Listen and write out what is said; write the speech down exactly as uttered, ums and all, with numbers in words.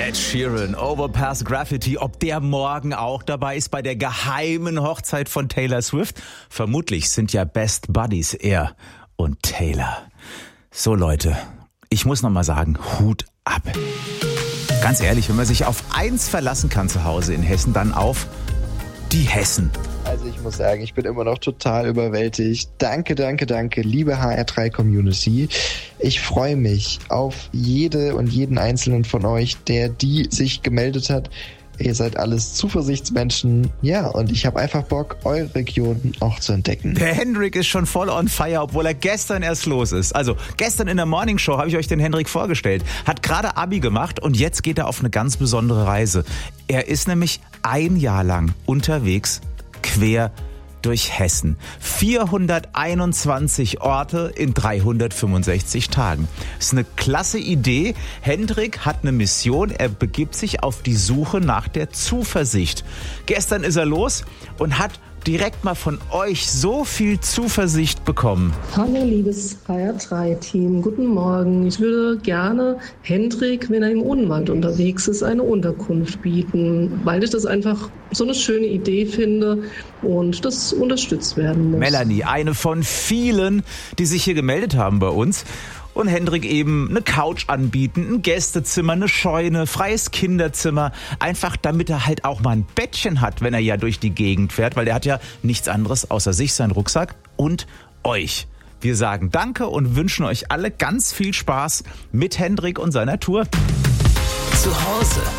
Ed Sheeran, Overpass Graffiti, ob der morgen auch dabei ist bei der geheimen Hochzeit von Taylor Swift? Vermutlich sind ja Best Buddies er und Taylor. So Leute, ich muss noch mal sagen, Hut ab. Ganz ehrlich, wenn man sich auf eins verlassen kann zu Hause in Hessen, dann auf die Hessen. Also ich muss sagen, ich bin immer noch total überwältigt. Danke, danke, danke, liebe H R drei Community. Ich freue mich auf jede und jeden einzelnen von euch, der die sich gemeldet hat. Ihr seid alles Zuversichtsmenschen. Ja, und ich habe einfach Bock, eure Region auch zu entdecken. Der Hendrik ist schon voll on fire, obwohl er gestern erst los ist. Also gestern in der Morning Show habe ich euch den Hendrik vorgestellt. Hat gerade Abi gemacht und jetzt geht er auf eine ganz besondere Reise. Er ist nämlich ein Jahr lang unterwegs, quer durch Hessen. vierhunderteinundzwanzig Orte in dreihundertfünfundsechzig Tagen. Das ist eine klasse Idee. Hendrik hat eine Mission. Er begibt sich auf die Suche nach der Zuversicht. Gestern ist er los und hat direkt mal von euch so viel Zuversicht bekommen. Hallo liebes H R drei Team, guten Morgen. Ich würde gerne Hendrik, wenn er im Odenwald unterwegs ist, eine Unterkunft bieten, weil ich das einfach so eine schöne Idee finde und das unterstützt werden muss. Melanie, eine von vielen, die sich hier gemeldet haben bei uns. Und Hendrik eben eine Couch anbieten, ein Gästezimmer, eine Scheune, freies Kinderzimmer. Einfach damit er halt auch mal ein Bettchen hat, wenn er ja durch die Gegend fährt. Weil er hat ja nichts anderes außer sich, seinen Rucksack und euch. Wir sagen Danke und wünschen euch alle ganz viel Spaß mit Hendrik und seiner Tour. Zu Hause